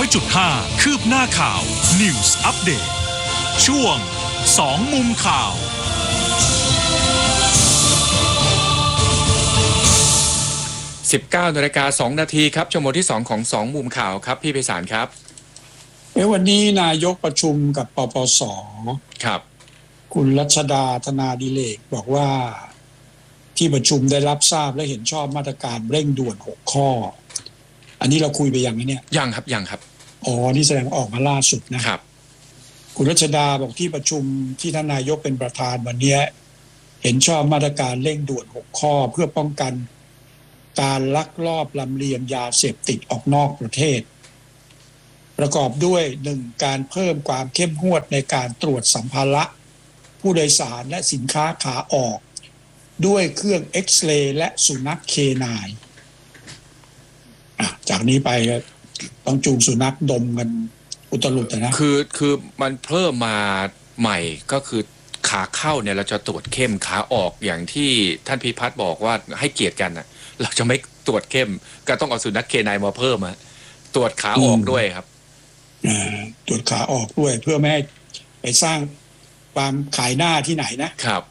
100.5 คืบหน้าข่าว News Update ช่วง2มุมข่าว 19:02 น.ครับชั่วโมงที่2ของ2มุมข่าวครับพี่ไพศาลครับวันนี้นายกประชุมกับปปส. ครับคุณรัชดาธนาดิเรกบอกว่าที่ประชุมได้รับทราบและเห็นชอบมาตรการเร่งด่วน6ข้ออันนี้เราคุยไปยังไงเนี่ยยังครับอ๋อนี่แสดงออกมาล่าสุดนะครับคุณรัชดาบอกที่ประชุมที่ท่านนายกเป็นประธานวันนี้เห็นชอบมาตรการเร่งด่วน6ข้อเพื่อป้องกันการลักลอบลำเลียงยาเสพติดออกนอกประเทศประกอบด้วย 1. การเพิ่มความเข้มงวดในการตรวจสัมภาระผู้โดยสารและสินค้าขาออกด้วยเครื่องเอ็กซเรย์และสุนัขเคนายจากนี้ไปต้องจูงสุนัขดมกันอุตลุดนะคือมันเพิ่มมาใหม่ก็คือขาเข้าเนี่ยเราจะตรวจเข้มขาออกอย่างที่ท่านพิพัฒน์บอกว่าให้เกียรติกันนะเราจะไม่ตรวจเข้มก็ต้องเอาสุนัขเคนายมาเพิ่มตรวจขาออกด้วยครับตรวจขาออกด้วยเพื่อไม่ให้ไปสร้างความขายหน้าที่ไหนนะครับ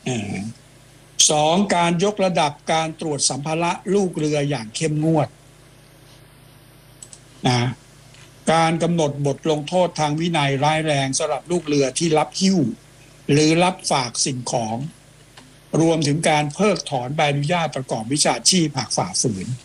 2. การยกระดับการตรวจสัมภาระลูกเรืออย่างเข้มงวดการกำหนดบทลงโทษทางวินัยร้ายแรงสำหรับลูกเรือที่รับหิ้วหรือรับฝากสิ่งของรวมถึงการเพิกถอนใบอนุญาตประกอบวิชาชีพหากฝ่าฝืน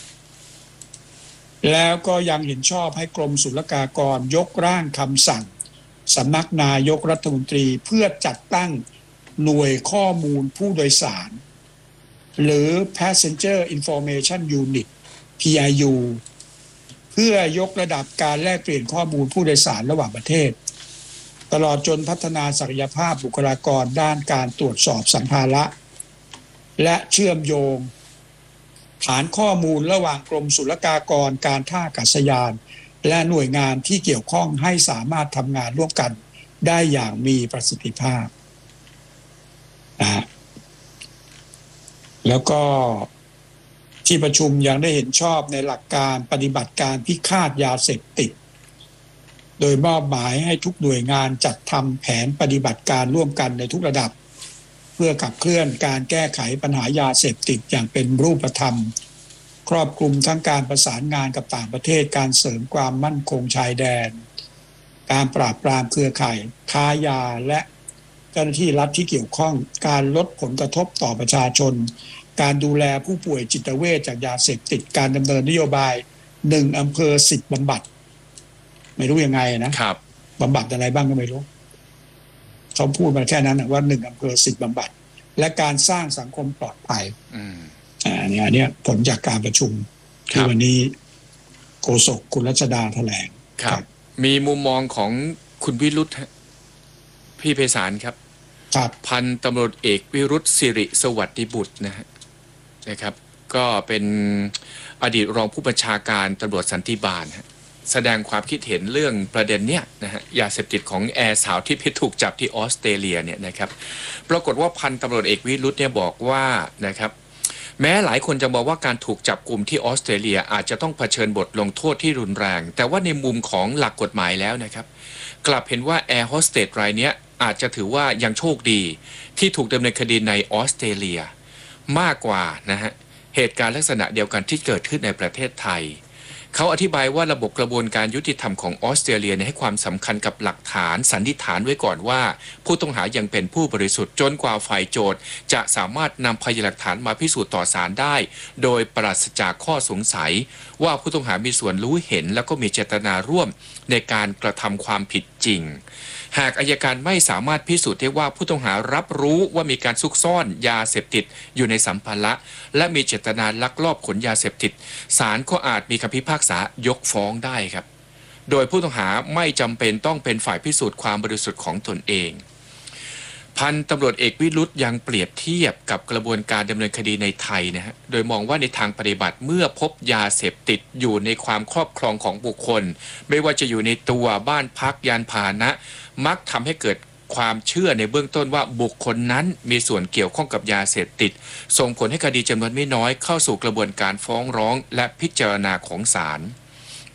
แล้วก็ยังเห็นชอบให้กรมศุลกากรยกร่างคำสั่งสำนักนายกรัฐมนตรีเพื่อจัดตั้งหน่วยข้อมูลผู้โดยสารหรือ Passenger Information Unit PIU เพื่อยกระดับการแลกเปลี่ยนข้อมูลผู้โดยสารระหว่างประเทศตลอดจนพัฒนาศักยภาพบุคลากรด้านการตรวจสอบสัมภาระและเชื่อมโยงฐานข้อมูลระหว่างกรมศุลกากรการท่าอากาศยานและหน่วยงานที่เกี่ยวข้องให้สามารถทำงานร่วมกันได้อย่างมีประสิทธิภาพแล้วก็ที่ประชุมยังได้เห็นชอบในหลักการปฏิบัติการพิฆาตยาเสพติดโดยมอบหมายให้ทุกหน่วยงานจัดทำแผนปฏิบัติการร่วมกันในทุกระดับเพื่อขับเคลื่อนการแก้ไขปัญหายาเสพติดอย่างเป็นรูปธรรมครอบคลุมทั้งการประสานงานกับต่างประเทศการเสริมความมั่นคงชายแดนการปราบปรามเครือข่ายค้ายาและเจ้าหน้าที่รัฐที่เกี่ยวข้องการลดผลกระทบต่อประชาชนการดูแลผู้ป่วยจิตเวชจากยาเสพติดการดำเนินนโยบาย1 อำเภอ 10 บำบัดไม่รู้ยังไงนะครับบำบัดอะไรบ้างก็ไม่รู้เขาพูดมาแค่นั้นว่า1 อำเภอ 10 บำบัดและการสร้างสังคมปลอดภัยเนี่ยผลจากการประชุมที่วันนี้โฆษกคุณรัชดาแถลงครับมีมุมมองของคุณวิรุธพี่ไพศาลครับพันตำรวจเอกวิรุธสิริสวัสดิบุตรนะครับก็เป็นอดีตรองผู้บัญชาการตำรวจสันติบาลแสดงความคิดเห็นเรื่องประเด็นเนี้ยนะฮะยาเสพติดของแอร์สาวที่พิถูกจับที่ออสเตรเลียเนี่ยนะครับปรากฏว่าพันตำรวจเอกวิรุธเนี่ยบอกว่านะครับแม้หลายคนจะมองว่าการถูกจับกุมที่ออสเตรเลียอาจจะต้องเผชิญบทลงโทษที่รุนแรงแต่ว่าในมุมของหลักกฎหมายแล้วนะครับกลับเห็นว่าแอร์โฮสเตสรายเนี้ยอาจจะถือว่ายังโชคดีที่ถูกดำเนินคดีในออสเตรเลียมากกว่านะฮะเหตุการณ์ลักษณะเดียวกันที่เกิดขึ้นในประเทศไทยเขาอธิบายว่าระบบกระบวนการยุติธรรมของออสเตรเลียให้ความสำคัญกับหลักฐานสันนิษฐานไว้ก่อนว่าผู้ต้องหายังเป็นผู้บริสุทธิ์จนกว่าฝ่ายโจทก์จะสามารถนำพยานหลักฐานมาพิสูจน์ต่อศาลได้โดยปราศจากข้อสงสัยว่าผู้ต้องหามีส่วนรู้เห็นแล้วก็มีเจตนาร่วมในการกระทำความผิดจริงหากอัยการไม่สามารถพิสูจน์ได้ว่าผู้ต้องหารับรู้ว่ามีการซุกซ่อนยาเสพติดอยู่ในสัมภาระและมีเจตนาลักลอบขนยาเสพติดศาลก็อาจมีคำพิพากษายกฟ้องได้ครับโดยผู้ต้องหาไม่จำเป็นต้องเป็นฝ่ายพิสูจน์ความบริสุทธิ์ของตนเองพันตำรวจเอกวิรุธยังเปรียบเทียบกับกระบวนการดำเนินคดีในไทยนะฮะโดยมองว่าในทางปฏิบัติเมื่อพบยาเสพติดอยู่ในความครอบครองของบุคคลไม่ว่าจะอยู่ในตัวบ้านพักยานพาหนะมักทำให้เกิดความเชื่อในเบื้องต้นว่าบุคคลนั้นมีส่วนเกี่ยวข้องกับยาเสพติดส่งผลให้คดีจำนวนไม่น้อยเข้าสู่กระบวนการฟ้องร้องและพิจารณาของศาล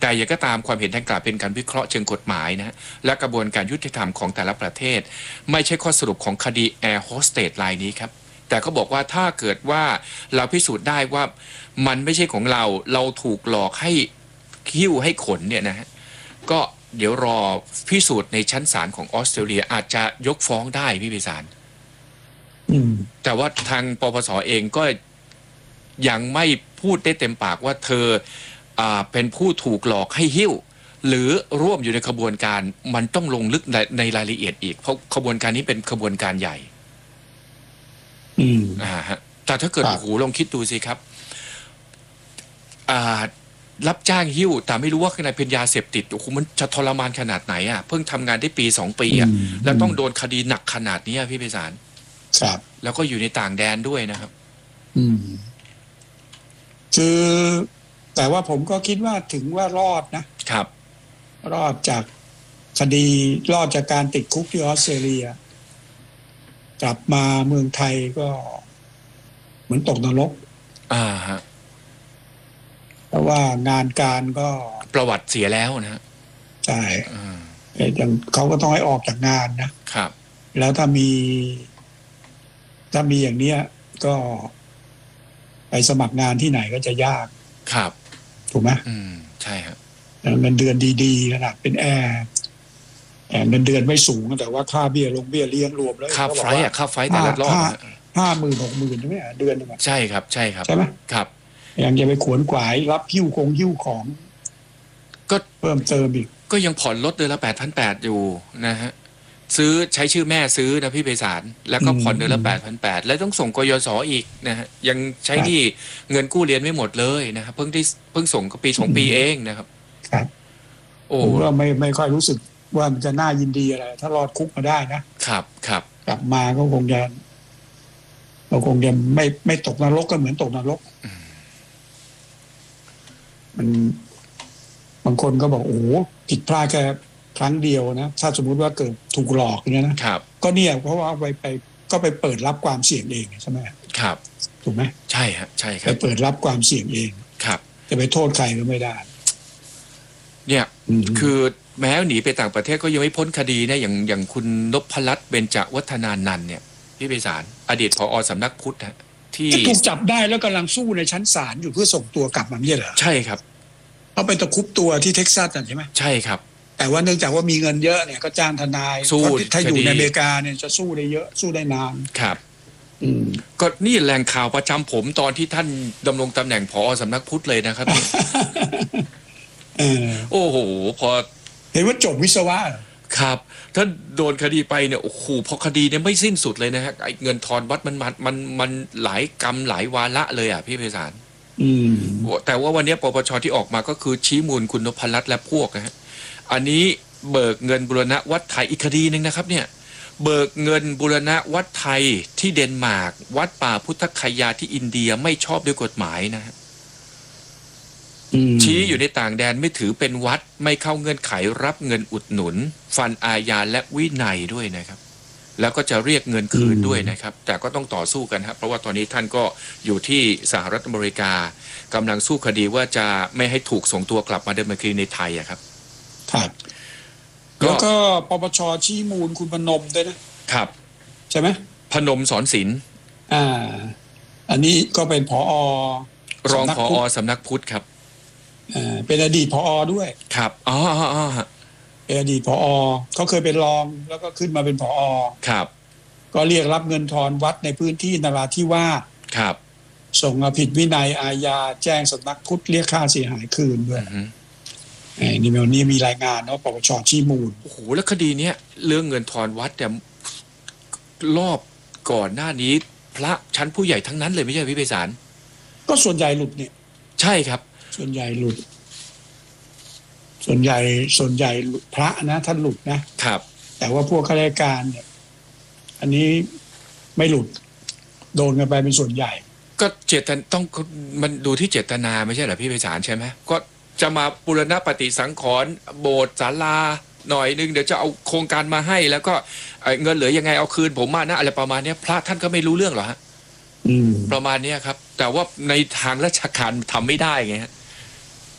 แต่อย่างก็ตามความเห็นดังกล่าวเป็นการวิเคราะห์เชิงกฎหมายนะและกระบวนการยุติธรรมของแต่ละประเทศไม่ใช่ข้อสรุปของคดีแอร์โฮสเตสรายนี้ครับแต่เขาบอกว่าถ้าเกิดว่าเราพิสูจน์ได้ว่ามันไม่ใช่ของเราถูกหลอกให้หิ้วให้ขนเนี่ยนะฮะก็เดี๋ยวรอพิสูจน์ในชั้นศาลของออสเตรเลียอาจจะยกฟ้องได้พี่พิสารแต่ว่าทางปปสเองก็ยังไม่พูดได้เต็มปากว่าเธอเป็นผู้ถูกหลอกให้หิ้วหรือร่วมอยู่ในขบวนการมันต้องลงลึกในรายละเอียดอีกเพราะขบวนการนี้เป็นขบวนการใหญ่ฮะแต่ถ้าเกิดโอ้โหลองคิดดูสิครับรับจ้างหิ้วแต่ไม่รู้ว่าข้างในเป็นยาเสพติดโอ้โหมันจะทรมานขนาดไหนอ่ะเพิ่งทำงานได้ปี2 ปีอ่ะแล้วต้องโดนคดีหนักขนาดนี้พี่ไพศาลครับแล้วก็อยู่ในต่างแดนด้วยนะครับคือแต่ว่าผมก็คิดว่าถึงว่ารอดนะครับรอดจากคดีรอดจากการติดคุกที่ออสเตรเลียกลับมาเมืองไทยก็เหมือนตกนรกฮะเพราะว่างานการก็ประวัติเสียแล้วนะใช่อย่างเขาก็ต้องให้ออกจากงานนะครับแล้วถ้ามีอย่างเนี้ยก็ไปสมัครงานที่ไหนก็จะยากครับถูกไหมใช่ครับเงินเดือนดีๆขนาดเป็นแอร์เงินเดือนไม่สูงแต่ว่าค่าเบี้ยเบี้ยรวมแล้วค่าไฟแต่ละรอบ 50,000 60,000ใช่ไหมเดือนนึงใช่ครับใช่ครับใช่ไหมครับยังจะไปขวนขวายรับหิ้วของก็เพิ่มเติมอีกก็ยังผ่อนรถเดือนละ 8,800 อยู่นะฮะซื้อใช้ชื่อแม่ซื้อนะพี่ไพศาลแล้วก็ผ่อนเดือนละ 8,800 แล้วต้องส่งกยศอีกนะฮะยังใช้หนี้เงินกู้เรียนไม่หมดเลยนะครับเพิ่งส่งก็ปี2 ปีเองนะครับครับผมก็ไม่ค่อยรู้สึกว่ามันจะน่ายินดีอะไรถ้ารอดคุกมาได้นะครับกลับมาก็คงจะไม่ตกนรกก็เหมือนตกนรกมันบางคนก็บอกโอ้โหผิดพลาดแค่ครั้งเดียวนะถ้าสมมุติว่าเกิดถูกหลอกอย่างนี้นะครับก็เนี่ยเพราะว่าก็ไปเปิดรับความเสี่ยงเองใช่ไหมครับถูกไหมใช่ฮะใช่ครับไปเปิดรับความเสี่ยงเองครับจะไปโทษใครก็ไม่ได้เนี่ยคือแม้หนีไปต่างประเทศก็ยังไม่พ้นคดีนะอย่างคุณนพรัตน์เบญจวัฒนานันท์เนี่ยพี่ไพศาลอดีตผอ.สำนักพุทธที่ถูกจับได้แล้วกำลังสู้ในชั้นศาลอยู่เพื่อส่งตัวกลับมาไม่ใช่เหรอใช่ครับเขาไปตะคุบตัวที่เท็กซัสใช่ไหมใช่ครับแต่ว่าเนื่องจากว่ามีเงินเยอะเนี่ยก็จ้างทนายสู้ถ้าอยู่ในอเมริกาเนี่ยจะสู้ได้เยอะสู้ได้นานครับก็นี่แหล่งข่าวประจำผมตอนที่ท่านดำรงตำแหน่งผอ.สำนักพุทธเลยนะครับโอ้โหพอเห็นว่าจบวิศวะครับถ้าโดนคดีไปเนี่ยโอ้โหพอคดีเนี่ยไม่สิ้นสุดเลยนะฮะไอ้เงินทอนวัดมันหลายกรรมหลายวาระเลยอ่ะพี่ไพศาลแต่ว่าวันนี้ปปช.ที่ออกมาก็คือชี้มูลคุณนพรัตน์และพวกนะฮะอันนี้เบิกเงินบูรณะวัดไทยอีกคดีนึงนะครับเนี่ยเบิกเงินบูรณะวัดไทยที่เดนมาร์กวัดป่าพุทธคยาที่อินเดียไม่ชอบด้วยกฎหมายนะฮะชี้อยู่ในต่างแดนไม่ถือเป็นวัดไม่เข้าเงื่อนไขรับเงินอุดหนุนฟันอาญาและวินัยด้วยนะครับแล้วก็จะเรียกเงินคืนด้วยนะครับแต่ก็ต้องต่อสู้กันครับเพราะว่าตอนนี้ท่านก็อยู่ที่สหรัฐอเมริกากำลังสู้คดีว่าจะไม่ให้ถูกส่งตัวกลับมาดำเนินคดีในไทยครับครับแล้วก็ปปช.ชี้มูลคุณพนมด้วยนะครับใช่ไหมพนมสอนศิลป์อันนี้ก็เป็นผอ. รองผอ.สำนักพุทธครับเป็นอดีตผอ.ด้วยครับเป็นอดีตผอ.เขาเคยเป็นรองแล้วก็ขึ้นมาเป็นผอ. ครับก็เรียกรับเงินทอนวัดในพื้นที่นราธิวาสครับส่งผิดวินัยอาญาแจ้งสำนักพุทธเรียกค่าเสียหายคืนด้วยนี่มีรายงานเนาะปปช.ชี้มูลโอ้โหแล้วคดีเนี้ยเรื่องเงินทอนวัดแต่รอบก่อนหน้านี้พระชั้นผู้ใหญ่ทั้งนั้นเลยไม่ใช่พี่ไพศาลก็ส่วนใหญ่หลุดเนี่ยใช่ครับส่วนใหญ่หลุดส่วนใหญ่พระนะท่านหลุดนะครับแต่ว่าพวกข้าราชการเนี่ยอันนี้ไม่หลุดโดนกันไปเป็นส่วนใหญ่ก็เจตนาต้องมันดูที่เจตนาไม่ใช่เหรอพี่ไพศาลใช่ไหมก็จะมาบูรณะปฏิสังขรณ์โบสถ์ศาลาหน่อยนึงเดี๋ยวจะเอาโครงการมาให้แล้วก็เงินเหลือยังไงเอาคืนผมมานะอะไรประมาณนี้พระท่านก็ไม่รู้เรื่องหรอฮะประมาณนี้ครับแต่ว่าในทางราชการทำไม่ได้ไงฮะ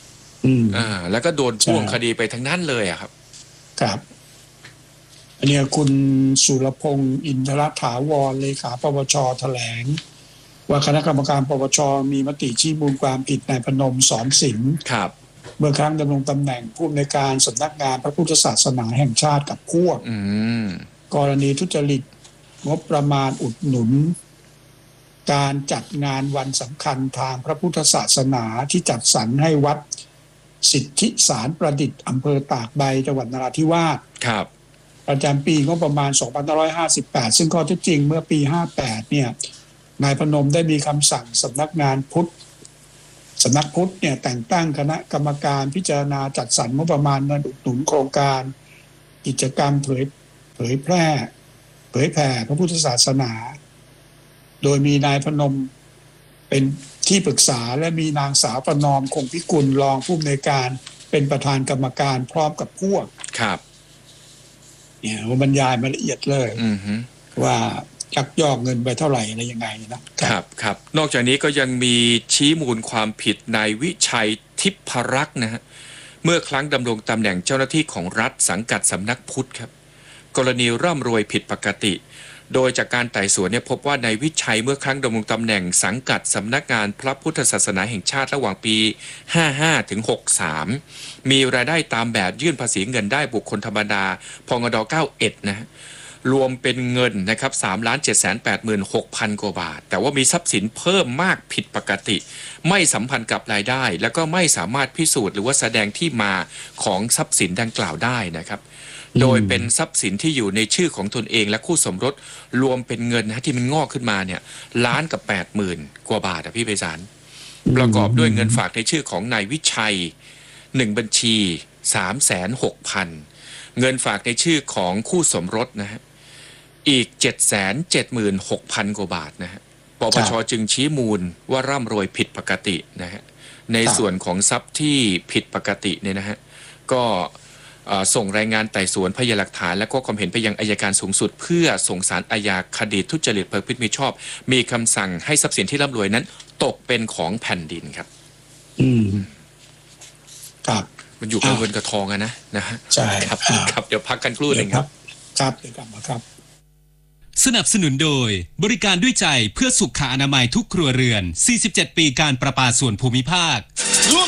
แล้วก็โดนพ่วงคดีไปทั้งนั้นเลยอะครับครับอันนี้คุณสุรพงษ์อินทรถาวรเลขาปปชแถลงว่าคณะกรรมการปปชมีมติชี้มูลความผิดนายพนมสอนศิลป์เมื่อครั้งดำรงตำแหน่งผู้อำนวยการสำนักงานพระพุทธศาสนาแห่งชาติกับพวกกรณีทุจริตงบประมาณอุดหนุนการจัดงานวันสำคัญทางพระพุทธศาสนาที่จัดสรรให้วัดสิทธิสารประดิษฐ์อำเภอตากใบจังหวัดนราธิวาสประจำปีงบประมาณ 2558 ซึ่งข้อเท็จจริงเมื่อปี 58 เนี่ยนายพนมได้มีคำสั่งสำนักพุทธเนี่ยแต่งตั้งคณะกรรมการพิจารณาจัดสรรงบประมาณอุดหนุนโครงการกิจกรรมเผยแผ่พระพุทธศาสนาโดยมีนายพนมเป็นที่ปรึกษาและมีนางสาวประนอมคงพิกุลรองผู้อำนวยการเป็นประธานกรรมการพร้อมกับพวกเนี่ยบรรยายมาละเอียดเลยว่ายักยอกเงินไปเท่าไหร่อะไรยังไงนะครับนอกจากนี้ก็ยังมีชี้มูลความผิดนายวิชัยทิพรักษ์นะฮะเมื่อครั้งดำรงตำแหน่งเจ้าหน้าที่ของรัฐสังกัดสำนักพุทธครับกรณีร่ำรวยผิดปกติโดยจากการไต่สวนเนี่ยพบว่านายวิชัยเมื่อครั้งดำรงตำแหน่งสังกัดสำนักงานพระพุทธศาสนาแห่งชาติระหว่างปี 55 ถึง 63 มีรายได้ตามแบบยื่นภาษีเงินได้บุคคลธรรมดาพงด91นะรวมเป็นเงินนะครับ 3,786,000 กว่าบาทแต่ว่ามีทรัพย์สินเพิ่มมากผิดปกติไม่สัมพันธ์กับรายได้แล้วก็ไม่สามารถพิสูจน์หรือว่าแสดงที่มาของทรัพย์สินดังกล่าวได้นะครับโดยเป็นทรัพย์สินที่อยู่ในชื่อของตนเองและคู่สมรสรวมเป็นเงินนะที่มันงอกขึ้นมาเนี่ย1,80,000 กว่าบาทพี่ไพศาลประกอบด้วยเงินฝากในชื่อของนายวิชัย1บัญชี 360,000 เงินฝากในชื่อของคู่สมรสนะฮะอีก 776,000 กว่าบาทนะฮะปปชจึงชี้มูลว่าร่ำรวยผิดปกตินะฮะในส่วนของทรัพย์ที่ผิดปกติเนี่ยนะฮะก็ส่งรายงานไต่สวนพยานหลักฐานและก็ความเห็นไปยังอัยการสูงสุดเพื่อส่งศาลอาญาคดีทุจริตประพฤติมิชอบมีคำสั่งให้ทรัพย์สินที่ร่ำรวยนั้นตกเป็นของแผ่นดินครับครับมันอยู่กับเงินกับทองนะฮะใช่ครับเดี๋ยวพักกันครู่หนึ่งครับเดี๋ยวกลับมาครับสนับสนุนโดยบริการด้วยใจเพื่อสุขอนามัยทุกครัวเรือน47 ปีการประปาส่วนภูมิภาค